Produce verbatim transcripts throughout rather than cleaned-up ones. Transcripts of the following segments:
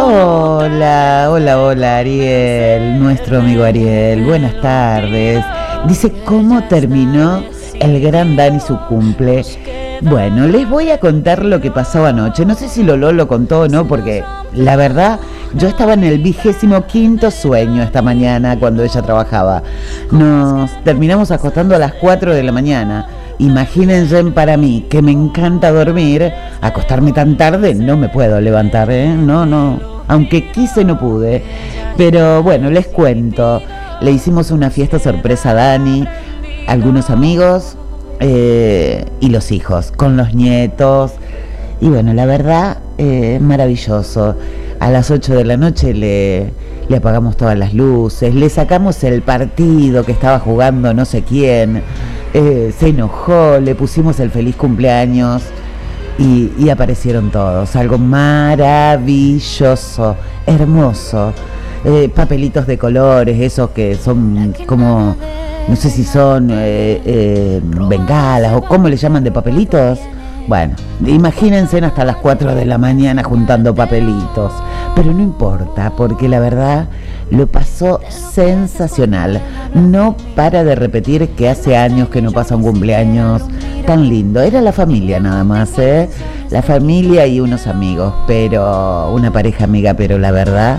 Hola, hola, hola Ariel, nuestro amigo Ariel, buenas tardes. Dice, ¿cómo terminó el gran Dani su cumple? Bueno, les voy a contar lo que pasó anoche. No sé si Lolo lo contó o no, porque la verdad, yo estaba en el vigésimo quinto sueño esta mañana cuando ella trabajaba. Nos terminamos acostando a las cuatro de la mañana. Imagínense para mí, que me encanta dormir, acostarme tan tarde, no me puedo levantar, ¿eh? No, no, aunque quise no pude. Pero bueno, les cuento, le hicimos una fiesta sorpresa a Dani, algunos amigos eh, y los hijos, con los nietos. Y bueno, la verdad, eh, maravilloso. A las ocho de la noche le, le apagamos todas las luces, le sacamos el partido que estaba jugando no sé quién. Eh, se enojó, le pusimos el feliz cumpleaños y, y aparecieron todos, algo maravilloso, hermoso, eh, papelitos de colores, esos que son como, no sé si son eh, eh, bengalas o cómo le llaman de papelitos. Bueno, imagínense hasta las cuatro de la mañana juntando papelitos, pero no importa, porque la verdad lo pasó sensacional. No para de repetir que hace años que no pasa un cumpleaños tan lindo. Era la familia nada más, ¿eh? La familia y unos amigos, pero una pareja amiga, pero la verdad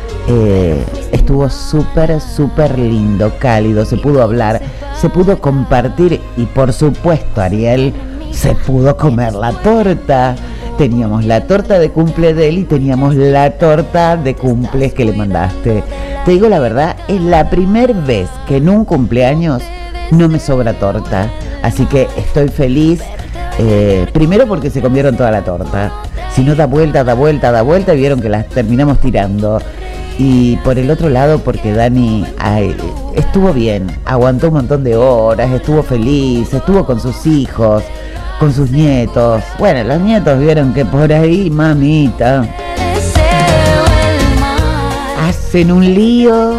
eh, estuvo súper, súper lindo, cálido, se pudo hablar, se pudo compartir y por supuesto, Ariel, se pudo comer la torta. Teníamos la torta de cumple de él y teníamos la torta de cumples que le mandaste. Te digo la verdad, es la primera vez que en un cumpleaños no me sobra torta. Así que estoy feliz. Eh, primero porque se comieron toda la torta. Si no, da vuelta, da vuelta, da vuelta y vieron que las terminamos tirando. Y por el otro lado porque Dani ay, estuvo bien, aguantó un montón de horas, estuvo feliz, estuvo con sus hijos, con sus nietos. Bueno, los nietos vieron que por ahí, mamita, hacen un lío,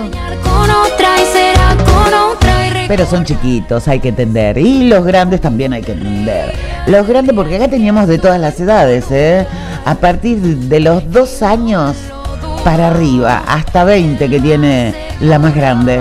pero son chiquitos, hay que entender. Y los grandes también hay que entender. Los grandes, porque acá teníamos de todas las edades, ¿eh? A partir de los dos años para arriba, hasta veinte que tiene la más grande.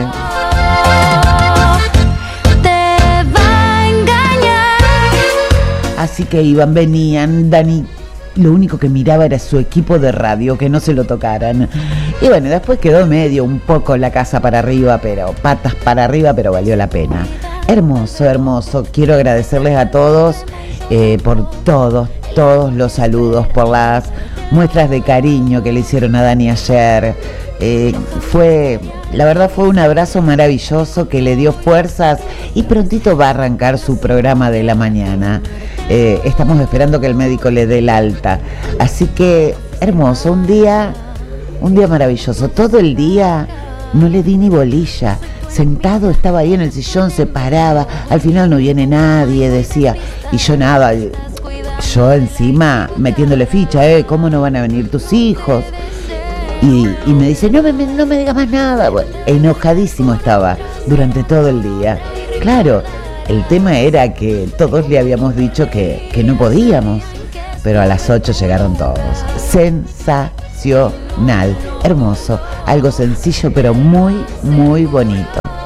Así que iban, venían, Dani lo único que miraba era su equipo de radio, que no se lo tocaran. Y bueno, después quedó medio un poco la casa para arriba, pero patas para arriba, pero valió la pena. Hermoso, hermoso. Quiero agradecerles a todos eh, por todos, todos los saludos, por las muestras de cariño que le hicieron a Dani ayer. Eh, fue, la verdad fue un abrazo maravilloso que le dio fuerzas y prontito va a arrancar su programa de la mañana. Eh, estamos esperando que el médico le dé el alta. Así que hermoso, un día, un día maravilloso. Todo el día no le di ni bolilla. Sentado estaba ahí en el sillón, se paraba. Al final no viene nadie, decía. Y yo nada, yo encima metiéndole ficha, ¿eh? ¿Cómo no van a venir tus hijos? Y, y me dice, no me, no me digas más nada. Bueno, enojadísimo estaba durante todo el día. Claro, el tema era que todos le habíamos dicho que, que no podíamos, pero a las ocho llegaron todos. Sensacional, hermoso, algo sencillo pero muy, muy bonito.